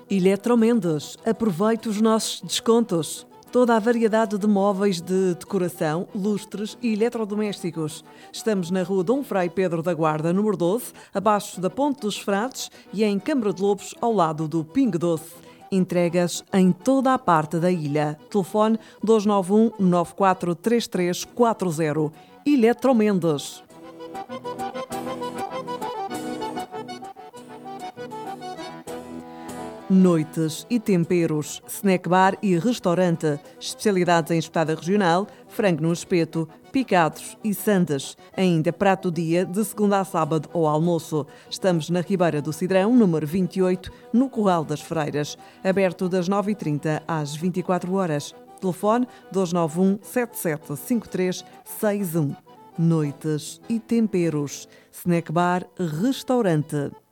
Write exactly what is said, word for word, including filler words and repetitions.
Eletromendes, aproveite os nossos descontos. Toda a variedade de móveis de decoração, lustres e eletrodomésticos. Estamos na rua Dom Frei Pedro da Guarda, número doze, abaixo da Ponte dos Frades e em Câmara de Lobos, ao lado do Pingo Doce. Entregas em toda a parte da ilha. Telefone dois nove um, nove quatro três três quatro zero. Eletromendes. Noites e temperos, snack bar e restaurante, especialidades em espetada regional, frango no espeto, picados e sandes. Ainda prato do dia, de segunda a sábado ao almoço. Estamos na Ribeira do Cidrão, número vinte e oito, no Corral das Freiras. Aberto das nove e trinta às vinte e quatro horas. Telefone dois nove um, sete sete cinco três seis um. Noites e temperos, snack bar, restaurante.